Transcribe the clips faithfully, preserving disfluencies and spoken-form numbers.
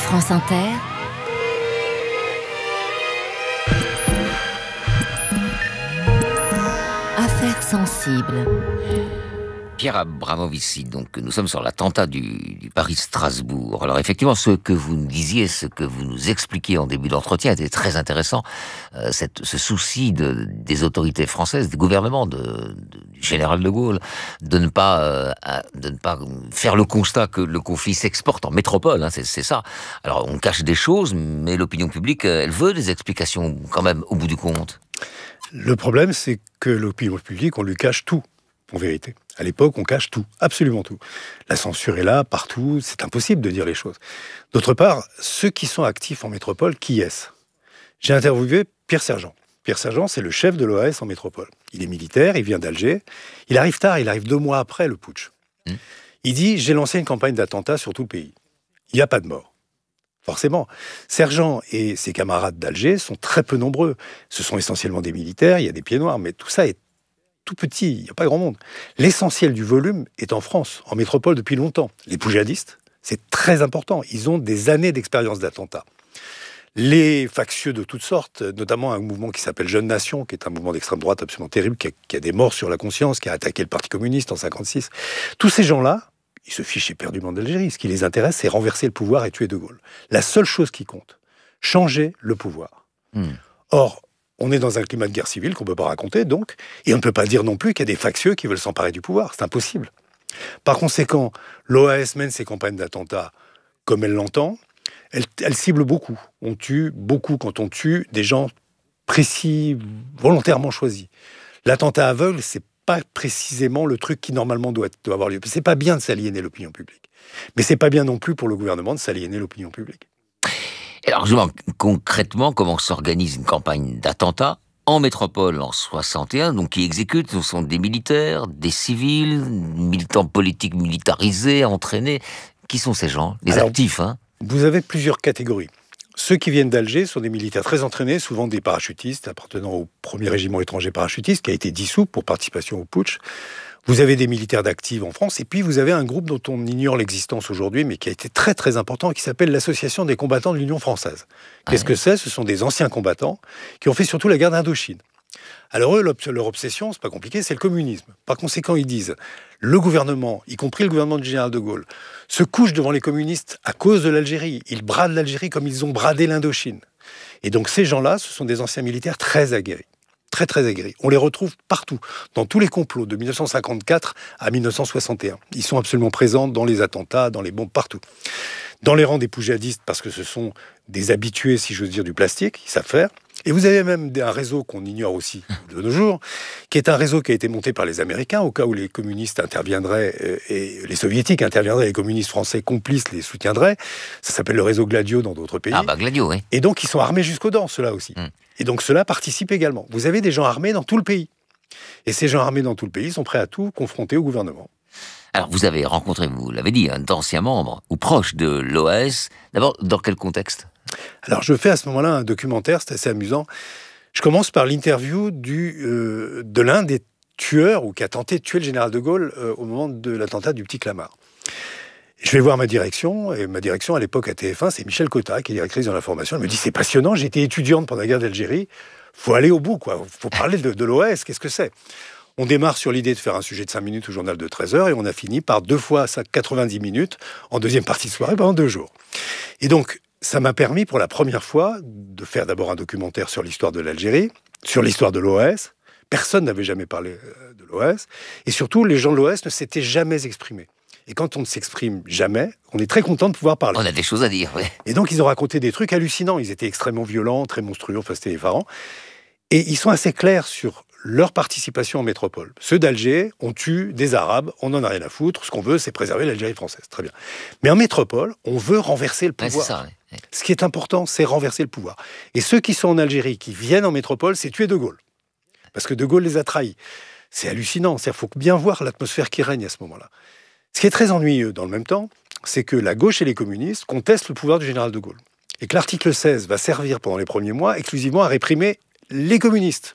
France Inter, Affaires sensibles. Pierre Abramovici, donc nous sommes sur l'attentat du, du Paris-Strasbourg. Alors effectivement, ce que vous nous disiez, ce que vous nous expliquiez en début d'entretien était très intéressant. Euh, cette, ce souci de, des autorités françaises, du gouvernement, de, de, du général de Gaulle, de ne pas, euh, de ne pas faire le constat que le conflit s'exporte en métropole. Hein, c'est, c'est ça. Alors on cache des choses, mais l'opinion publique, elle veut des explications quand même au bout du compte. Le problème, c'est que l'opinion publique, on lui cache tout, en vérité. À l'époque, on cache tout, absolument tout. La censure est là, partout, c'est impossible de dire les choses. D'autre part, ceux qui sont actifs en métropole, qui est-ce ? J'ai interviewé Pierre Sergent. Pierre Sergent, c'est le chef de l'O A S en métropole. Il est militaire, il vient d'Alger. Il arrive tard, il arrive deux mois après le putsch. Mmh. Il dit « J'ai lancé une campagne d'attentats sur tout le pays. Il n'y a pas de mort. » Forcément. Sergent et ses camarades d'Alger sont très peu nombreux. Ce sont essentiellement des militaires, il y a des pieds noirs, mais tout ça est tout petit, il n'y a pas grand monde. L'essentiel du volume est en France, en métropole depuis longtemps. Les poujadistes, c'est très important. Ils ont des années d'expérience d'attentats. Les factieux de toutes sortes, notamment un mouvement qui s'appelle Jeune Nation, qui est un mouvement d'extrême droite absolument terrible, qui a, qui a des morts sur la conscience, qui a attaqué le Parti communiste en cinquante-six. Tous ces gens-là, ils se fichent éperdument d'Algérie. Ce qui les intéresse, c'est renverser le pouvoir et tuer De Gaulle. La seule chose qui compte, changer le pouvoir. Mmh. Or, on est dans un climat de guerre civile qu'on ne peut pas raconter, donc, et on ne peut pas dire non plus qu'il y a des factieux qui veulent s'emparer du pouvoir. C'est impossible. Par conséquent, l'O A S mène ses campagnes d'attentats comme elle l'entend. Elle, elle cible beaucoup. On tue beaucoup quand on tue des gens précis, volontairement choisis. L'attentat aveugle, c'est pas précisément le truc qui normalement doit, doit avoir lieu. C'est pas bien de s'aliéner l'opinion publique. Mais c'est pas bien non plus pour le gouvernement de s'aliéner l'opinion publique. Alors, justement, concrètement, comment s'organise une campagne d'attentats en métropole en soixante et un, donc qui exécutent, ce sont des militaires, des civils, militants politiques militarisés, entraînés. Qui sont ces gens ? Les Alors, actifs, hein ? Vous avez plusieurs catégories. Ceux qui viennent d'Alger sont des militaires très entraînés, souvent des parachutistes, appartenant au premier régiment étranger parachutiste, qui a été dissous pour participation au putsch. Vous avez des militaires d'active en France, et puis vous avez un groupe dont on ignore l'existence aujourd'hui, mais qui a été très très important, qui s'appelle l'Association des combattants de l'Union française. Qu'est-ce que c'est ? Ce sont des anciens combattants qui ont fait surtout la guerre d'Indochine. Alors eux, leur obsession, c'est pas compliqué, c'est le communisme. Par conséquent, ils disent, le gouvernement, y compris le gouvernement du général de Gaulle, se couche devant les communistes à cause de l'Algérie. Ils bradent l'Algérie comme ils ont bradé l'Indochine. Et donc ces gens-là, ce sont des anciens militaires très aguerris. Très très aguerris. On les retrouve partout, dans tous les complots, de dix-neuf cent cinquante-quatre à dix-neuf cent soixante et un. Ils sont absolument présents dans les attentats, dans les bombes, partout. Dans les rangs des poujadistes, parce que ce sont des habitués, si j'ose dire, du plastique, ils savent faire. Et vous avez même un réseau qu'on ignore aussi de nos jours, qui est un réseau qui a été monté par les Américains, au cas où les communistes interviendraient, et les soviétiques interviendraient, les communistes français complices les soutiendraient. Ça s'appelle le réseau Gladio dans d'autres pays. Ah bah Gladio, oui. Et donc, ils sont armés jusqu'aux dents, ceux-là aussi. Mm. Et donc, ceux-là participent également. Vous avez des gens armés dans tout le pays. Et ces gens armés dans tout le pays sont prêts à tout confronter au gouvernement. Alors, vous avez rencontré, vous l'avez dit, un d'anciens membres ou proches de l'O A S. D'abord, dans quel contexte ? Alors, je fais à ce moment-là un documentaire, c'est assez amusant. Je commence par l'interview du, euh, de l'un des tueurs, ou qui a tenté de tuer le général de Gaulle euh, au moment de l'attentat du Petit Clamart. Je vais voir ma direction, et ma direction à l'époque à T F un, c'est Michel Cotta, qui est directrice de l'information. Elle me dit, c'est passionnant, j'étais étudiante pendant la guerre d'Algérie, faut aller au bout, quoi. Faut parler de, de l'O A S, qu'est-ce que c'est ? On démarre sur l'idée de faire un sujet de cinq minutes au journal de treize heures, et on a fini par deux fois quatre-vingt-dix minutes en deuxième partie de soirée pendant deux jours. Et donc, ça m'a permis pour la première fois de faire d'abord un documentaire sur l'histoire de l'Algérie, sur l'histoire de l'O A S. Personne n'avait jamais parlé de l'O A S. Et surtout, les gens de l'O A S ne s'étaient jamais exprimés. Et quand on ne s'exprime jamais, on est très content de pouvoir parler. On a des choses à dire, oui. Et donc, ils ont raconté des trucs hallucinants. Ils étaient extrêmement violents, très monstrueux, enfin, c'était effarant. Et ils sont assez clairs sur leur participation en métropole. Ceux d'Alger, on tue des Arabes, on n'en a rien à foutre. Ce qu'on veut, c'est préserver l'Algérie française. Très bien. Mais en métropole, on veut renverser le pouvoir. Ouais, c'est ça, ouais. Ce qui est important, c'est renverser le pouvoir. Et ceux qui sont en Algérie, qui viennent en métropole, c'est tuer De Gaulle. Parce que De Gaulle les a trahis. C'est hallucinant. Il faut bien voir l'atmosphère qui règne à ce moment-là. Ce qui est très ennuyeux dans le même temps, c'est que la gauche et les communistes contestent le pouvoir du général de Gaulle. Et que l'article seize va servir pendant les premiers mois exclusivement à réprimer les communistes.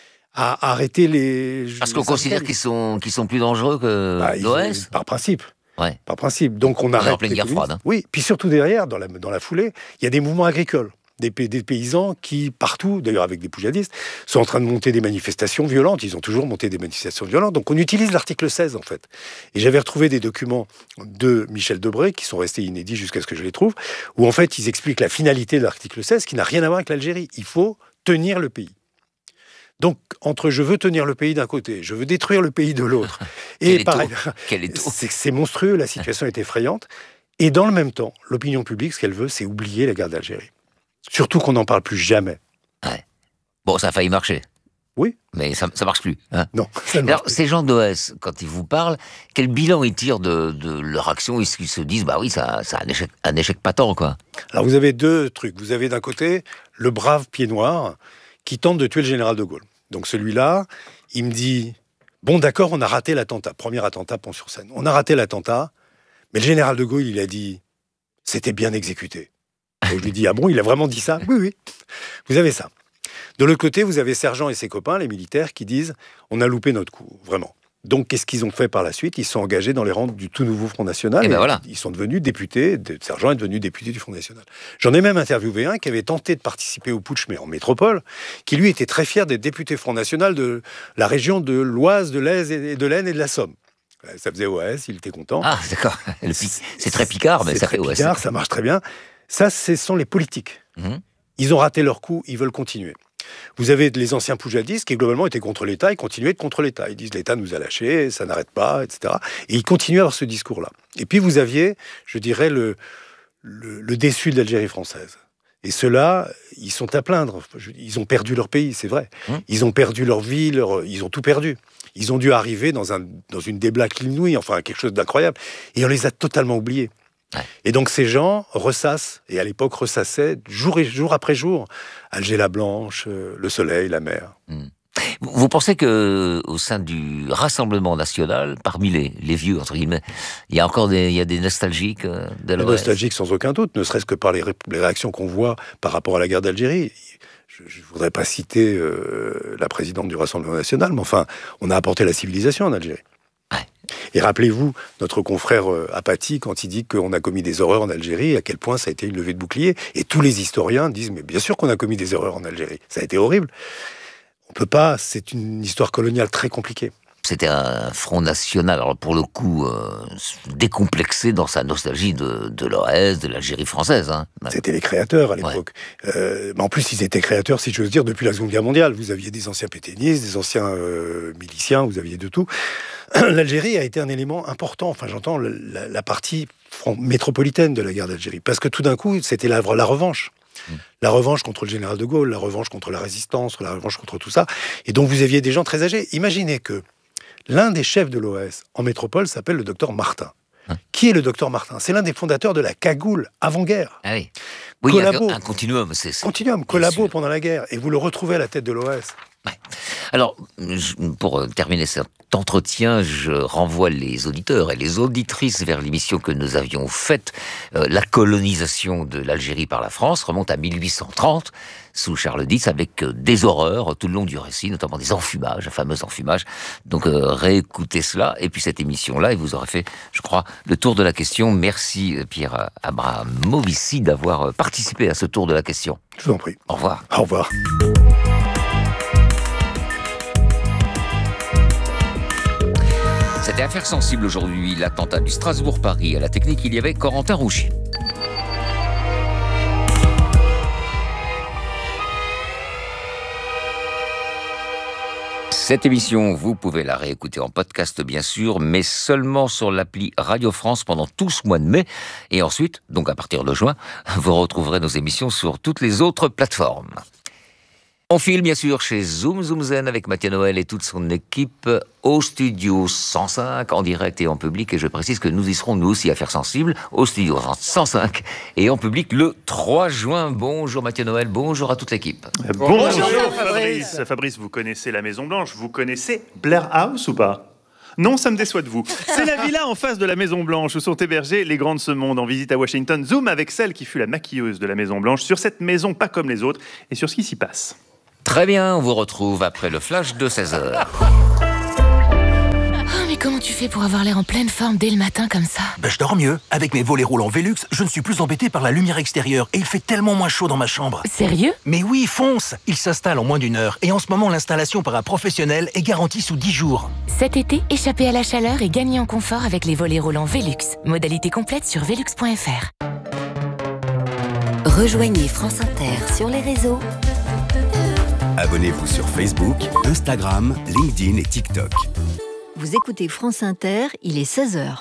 À arrêter les... Parce qu'on considère qu'ils sont, qu'ils sont plus dangereux que bah, l'O A S ? Par principe. Ouais. Par principe. Donc on arrête. En pleine guerre froide. Hein. Oui, puis surtout derrière, dans la, dans la foulée, il y a des mouvements agricoles. Des, des paysans qui, partout, d'ailleurs avec des poujadistes, sont en train de monter des manifestations violentes. Ils ont toujours monté des manifestations violentes. Donc on utilise l'article seize, en fait. Et j'avais retrouvé des documents de Michel Debré, qui sont restés inédits jusqu'à ce que je les trouve, où en fait ils expliquent la finalité de l'article seize, qui n'a rien à voir avec l'Algérie. Il faut tenir le pays. Donc, entre je veux tenir le pays d'un côté, je veux détruire le pays de l'autre, et pareil, c'est, c'est monstrueux, la situation est effrayante. Et dans le même temps, l'opinion publique, ce qu'elle veut, c'est oublier la guerre d'Algérie. Surtout qu'on n'en parle plus jamais. Ouais. Bon, ça a failli marcher. Oui. Mais ça ne marche plus. Hein. Non. Ça ne Alors, marche ces gens d'O S, quand ils vous parlent, quel bilan ils tirent de, de leur action? Est-ce qu'ils se disent, bah oui, ça, ça a un échec, un échec patent, quoi? Alors, vous avez deux trucs. Vous avez d'un côté le brave pied noir qui tente de tuer le général de Gaulle. Donc, celui-là, il me dit, bon, d'accord, on a raté l'attentat. Premier attentat, Pont-sur-Seine. On a raté l'attentat, mais le général de Gaulle, il a dit, c'était bien exécuté. Et je lui dis, ah bon, il a vraiment dit ça? Oui, oui. Vous avez ça. De l'autre côté, vous avez Sergent et ses copains, les militaires, qui disent, on a loupé notre coup, vraiment. Donc, qu'est-ce qu'ils ont fait par la suite? Ils se sont engagés dans les rangs du tout nouveau Front National. Et ben voilà. Ils sont devenus députés, Sergent est devenu député du Front National. J'en ai même interviewé un qui avait tenté de participer au putsch, mais en métropole, qui lui était très fier d'être député Front National de la région de l'Oise, de l'Aisne et de l'Aisne et de la Somme. Ça faisait O S, il était content. Ah, d'accord. C'est très picard, mais c'est ça très fait O S. Picard, ça marche très bien. Ça, ce sont les politiques. Mmh. Ils ont raté leur coup, ils veulent continuer. Vous avez les anciens poujadistes qui, globalement, étaient contre l'État, ils continuaient de contre l'État. Ils disent l'État nous a lâchés, ça n'arrête pas, et cetera. Et ils continuaient à avoir ce discours-là. Et puis, vous aviez, je dirais, le, le, le déçu de l'Algérie française. Et ceux-là, ils sont à plaindre. Ils ont perdu leur pays, c'est vrai. Mmh. Ils ont perdu leur vie, leur... ils ont tout perdu. Ils ont dû arriver dans, un, dans une débâcle inouïe, enfin, quelque chose d'incroyable. Et on les a totalement oubliés. Ouais. Et donc ces gens ressassent, et à l'époque ressassaient jour, et, jour après jour, Alger la Blanche, euh, le soleil, la mer. Mmh. Vous pensez que au sein du Rassemblement national, parmi les, les vieux, entre guillemets, il y a encore des, il y a des nostalgiques euh, de l'O S? Des nostalgiques sans aucun doute, ne serait-ce que par les, ré, les réactions qu'on voit par rapport à la guerre d'Algérie. Je ne voudrais pas citer euh, la présidente du Rassemblement national, mais enfin, on a apporté la civilisation en Algérie. Ouais. Et rappelez-vous, notre confrère euh, Apathy, quand il dit qu'on a commis des horreurs en Algérie, à quel point ça a été une levée de bouclier. Et tous les historiens disent, mais bien sûr qu'on a commis des erreurs en Algérie. Ça a été horrible. On peut pas, c'est une histoire coloniale très compliquée. C'était un front national, alors pour le coup, euh, décomplexé dans sa nostalgie de, de l'O S, de l'Algérie française. Hein. C'était les créateurs à l'époque. Ouais. Euh, mais en plus, ils étaient créateurs, si j'ose dire, depuis la Seconde Guerre mondiale. Vous aviez des anciens pétainistes, des anciens euh, miliciens, vous aviez de tout. L'Algérie a été un élément important, enfin j'entends, la, la partie métropolitaine de la guerre d'Algérie. Parce que tout d'un coup, c'était la, la revanche. Mmh. La revanche contre le général de Gaulle, la revanche contre la résistance, la revanche contre tout ça. Et donc vous aviez des gens très âgés. Imaginez que l'un des chefs de l'O S en métropole s'appelle le docteur Martin. Hein? Qui est le docteur Martin? C'est l'un des fondateurs de la cagoule avant-guerre. Ah oui, oui, collabo, il y a un continuum. C'est, c'est... Continuum, collabo pendant la guerre. Et vous le retrouvez à la tête de l'O S. Ouais. Alors, pour terminer cet entretien, je renvoie les auditeurs et les auditrices vers l'émission que nous avions faite. Euh, la colonisation de l'Algérie par la France remonte à mille huit cent trente, sous Charles dix, avec euh, des horreurs tout le long du récit, notamment des enfumages, un fameux enfumage. Donc, euh, réécoutez cela. Et puis, cette émission-là, et vous aurez fait, je crois, le tour de la question. Merci, Pierre Abramovici, d'avoir participé à ce tour de la question. Je vous en prie. Au revoir. Au revoir. C'était Affaires sensibles aujourd'hui, l'attentat du Strasbourg-Paris. À la technique, il y avait Corentin Rouchy. Cette émission, vous pouvez la réécouter en podcast, bien sûr, mais seulement sur l'appli Radio France pendant tout ce mois de mai. Et ensuite, donc à partir de juin, vous retrouverez nos émissions sur toutes les autres plateformes. On file bien sûr chez Zoom Zoom Zen avec Mathieu Noël et toute son équipe au studio cent cinq en direct et en public. Et je précise que nous y serons nous aussi Affaires sensibles au studio cent cinq et en public le trois juin. Bonjour Mathieu Noël, bonjour à toute l'équipe. Bonjour, bonjour Fabrice. Fabrice, vous connaissez la Maison Blanche, vous connaissez Blair House ou pas ? Non, ça me déçoit de vous. C'est la villa en face de la Maison Blanche où sont hébergés les grands de ce monde. En visite à Washington, zoom avec celle qui fut la maquilleuse de la Maison Blanche sur cette maison pas comme les autres et sur ce qui s'y passe. Très bien, on vous retrouve après le flash de seize heures. Oh, mais comment tu fais pour avoir l'air en pleine forme dès le matin comme ça? Ben, je dors mieux. Avec mes volets roulants Velux, je ne suis plus embêté par la lumière extérieure et il fait tellement moins chaud dans ma chambre. Sérieux? Mais oui, fonce! Il s'installe en moins d'une heure et en ce moment, l'installation par un professionnel est garantie sous dix jours. Cet été, échappez à la chaleur et gagnez en confort avec les volets roulants Velux. Modalité complète sur velux point f r. Rejoignez France Inter sur les réseaux. Abonnez-vous sur Facebook, Instagram, LinkedIn et TikTok. Vous écoutez France Inter, il est seize heures.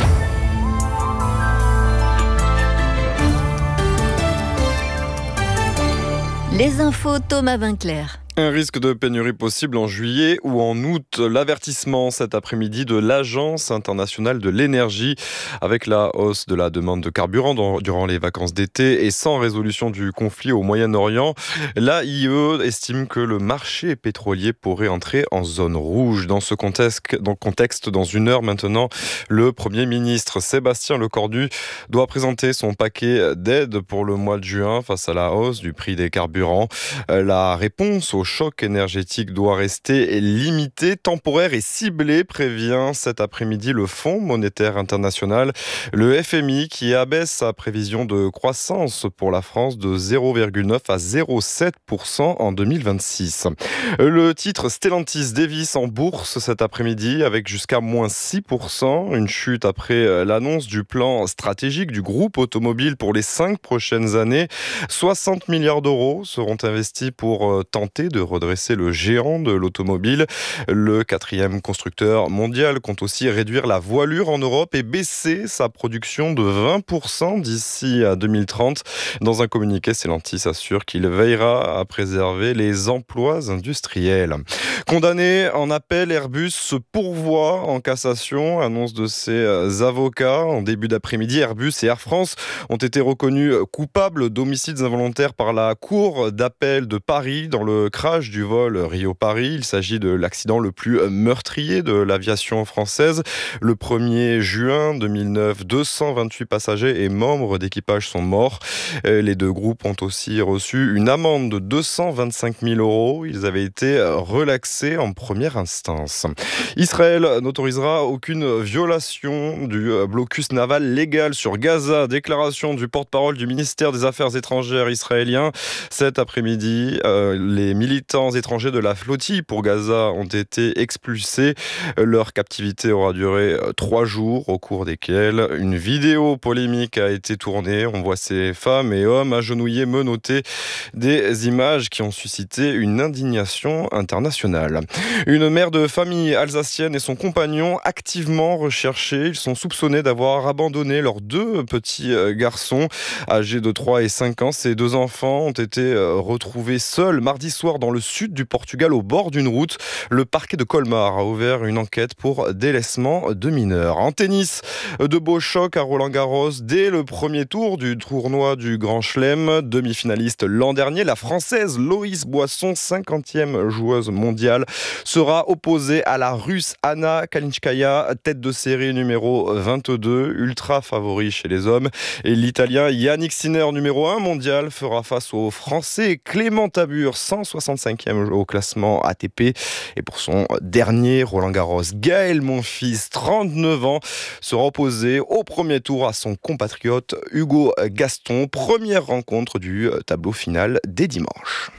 Les infos, Thomas Vinclair. Un risque de pénurie possible en juillet ou en août. L'avertissement cet après-midi de l'Agence internationale de l'énergie. Avec la hausse de la demande de carburant durant les vacances d'été et sans résolution du conflit au Moyen-Orient, l'A I E estime que le marché pétrolier pourrait entrer en zone rouge. Dans ce contexte, dans, contexte, dans une heure maintenant, le Premier ministre Sébastien Lecornu doit présenter son paquet d'aide pour le mois de juin face à la hausse du prix des carburants. La réponse au choc énergétique doit rester limité, temporaire et ciblé, prévient cet après-midi le Fonds monétaire international. Le F M I qui abaisse sa prévision de croissance pour la France de zéro virgule neuf à zéro virgule sept pour cent en deux mille vingt-six. Le titre Stellantis dévisse en bourse cet après-midi avec jusqu'à moins six pour cent. Une chute après l'annonce du plan stratégique du groupe automobile pour les cinq prochaines années. soixante milliards d'euros seront investis pour tenter de redresser le géant de l'automobile. Le quatrième constructeur mondial compte aussi réduire la voilure en Europe et baisser sa production de vingt pour cent d'ici à deux mille trente. Dans un communiqué, Stellantis assure qu'il veillera à préserver les emplois industriels. Condamné en appel, Airbus se pourvoit en cassation, annonce de ses avocats. En début d'après-midi, Airbus et Air France ont été reconnus coupables d'homicides involontaires par la Cour d'appel de Paris dans le crash du vol Rio-Paris. Il s'agit de l'accident le plus meurtrier de l'aviation française. Le premier juin deux mille neuf, deux cent vingt-huit passagers et membres d'équipage sont morts. Les deux groupes ont aussi reçu une amende de deux cent vingt-cinq mille euros. Ils avaient été relaxés en première instance. Israël n'autorisera aucune violation du blocus naval légal sur Gaza. Déclaration du porte-parole du ministère des Affaires étrangères israélien. Cet après-midi, euh, les militants étrangers de la flottille pour Gaza ont été expulsés. Leur captivité aura duré trois jours, au cours desquels une vidéo polémique a été tournée. On voit ces femmes et hommes agenouillés, menottés, des images qui ont suscité une indignation internationale. Une mère de famille alsacienne et son compagnon activement recherchés. Ils sont soupçonnés d'avoir abandonné leurs deux petits garçons âgés de trois et cinq ans. Ces deux enfants ont été retrouvés seuls mardi soir dans le sud du Portugal, au bord d'une route. Le parquet de Colmar a ouvert une enquête pour délaissement de mineurs. En tennis, de beaux chocs à Roland-Garros dès le premier tour du tournoi du Grand Chelem. Demi-finaliste l'an dernier, la Française Loïs Boisson, cinquantième joueuse mondiale, sera opposée à la Russe Anna Kalinskaya, tête de série numéro vingt-deux, ultra favori chez les hommes. Et l'Italien Yannick Sinner, numéro un mondial, fera face au Français Clément Tabur, cent soixante-cinquième au classement A T P. Et pour son dernier Roland-Garros, Gaël Monfils, trente-neuf ans, sera opposé au premier tour à son compatriote Hugo Gaston. Première rencontre du tableau final dès dimanche.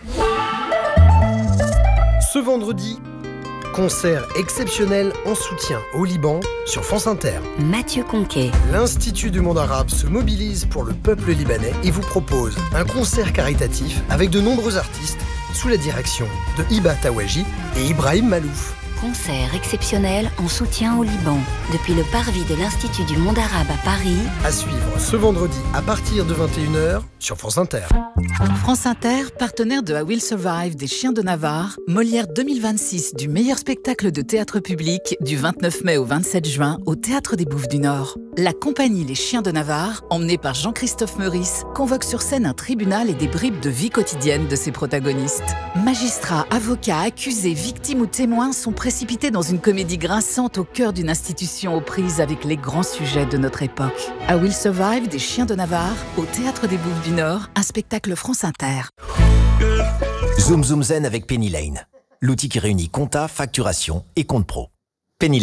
Ce vendredi, concert exceptionnel en soutien au Liban sur France Inter. Mathieu Conquet. L'Institut du monde arabe se mobilise pour le peuple libanais et vous propose un concert caritatif avec de nombreux artistes sous la direction de Hiba Tawaji et Ibrahim Malouf. Concert exceptionnel en soutien au Liban depuis le parvis de l'Institut du monde arabe à Paris. À suivre ce vendredi à partir de vingt et une heures sur France Inter. France Inter, partenaire de I Will Survive des Chiens de Navarre, Molière deux mille vingt-six du meilleur spectacle de théâtre public du vingt-neuf mai au vingt-sept juin au Théâtre des Bouffes du Nord. La compagnie Les Chiens de Navarre, emmenée par Jean-Christophe Meurice, convoque sur scène un tribunal et des bribes de vie quotidienne de ses protagonistes. Magistrats, avocats, accusés, victimes ou témoins sont précipités dans une comédie grinçante au cœur d'une institution aux prises avec les grands sujets de notre époque. I Will Survive des Chiens de Navarre au Théâtre des Bouffes du Nord, un spectacle France Inter. Zoom Zoom Zen avec Penny Lane, l'outil qui réunit compta, facturation et compte pro.